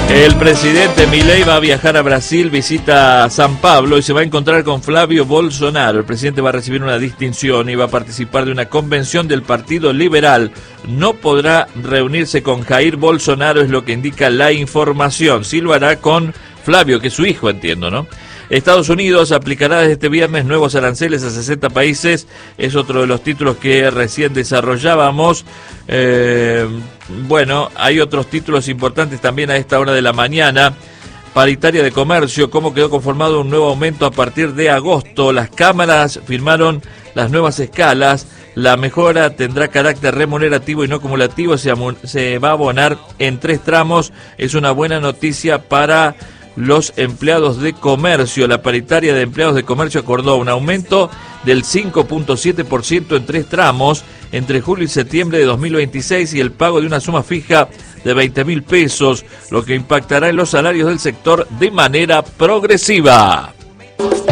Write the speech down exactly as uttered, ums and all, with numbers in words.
El presidente Milei va a viajar a Brasil, visita San Pablo y se va a encontrar con Flavio Bolsonaro. El presidente va a recibir una distinción y va a participar de una convención del Partido Liberal. No podrá reunirse con Jair Bolsonaro, es lo que indica la información. Sí lo hará con Flavio, que es su hijo, entiendo, ¿no? Estados Unidos aplicará desde este viernes nuevos aranceles a sesenta países. Es otro de los títulos que recién desarrollábamos. Eh, bueno, hay otros títulos importantes también a esta hora de la mañana. Paritaria de comercio, cómo quedó conformado un nuevo aumento a partir de agosto. Las cámaras firmaron las nuevas escalas. La mejora tendrá carácter remunerativo y no acumulativo. Se, se va a abonar en tres tramos. Es una buena noticia para los empleados de comercio. La paritaria de empleados de comercio acordó un aumento del cinco punto siete por ciento en tres tramos entre julio y septiembre de dos mil veintiséis y el pago de una suma fija de veinte mil pesos, lo que impactará en los salarios del sector de manera progresiva.